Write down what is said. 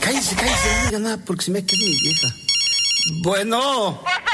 Cállese, no diga nada porque se me queda mi vieja. Bueno.